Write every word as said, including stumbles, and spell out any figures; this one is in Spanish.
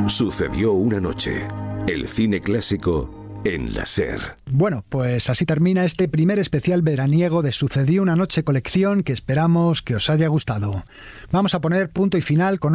Sucedió una noche. El cine clásico en la SER. Bueno, pues así termina este primer especial veraniego de Sucedió una noche colección que esperamos que os haya gustado. Vamos a poner punto y final con